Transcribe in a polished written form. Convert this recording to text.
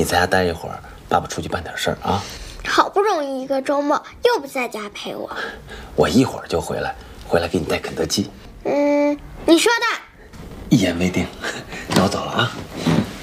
你在家待一会儿，爸爸出去办点事儿啊。 好不容易一个周末，又不在家陪我。 我一会儿就回来，回来给你带肯德基。 你说的。 一言为定，那我走了啊。